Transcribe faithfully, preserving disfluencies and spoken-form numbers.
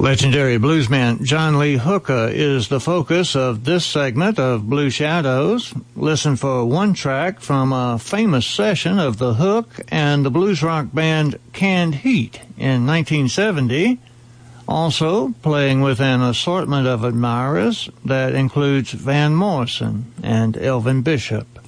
Legendary bluesman John Lee Hooker is the focus of this segment of Blue Shadows. Listen for one track from a famous session of The Hook and the blues rock band Canned Heat in nineteen seventy. Also playing with an assortment of admirers that includes Van Morrison and Elvin Bishop.